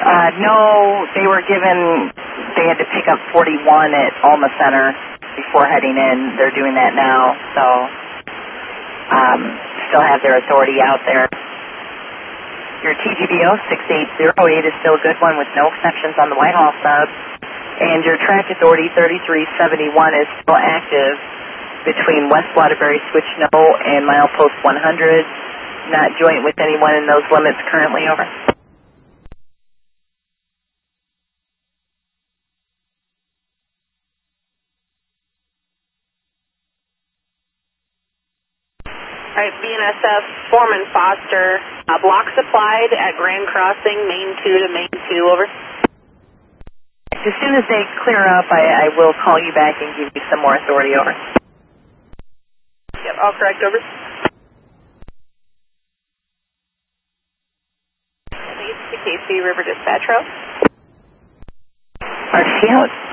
No, they were given, they had to pick up 41 at Alma Center before heading in. They're doing that now, so still have their authority out there. Your TGBO 6808 is still a good one with no exceptions on the Whitehall sub. And your track authority 3371 is still active between West Waterbury Switch No and milepost 100. Not joint with anyone in those limits currently, over. All right, BNSF, Foreman Foster, block supplied at Grand Crossing, Main 2 to Main 2, over. As soon as they clear up, I will call you back and give you some more authority, over. Yep, all correct, over. Please to KC River Dispatch Row. RTO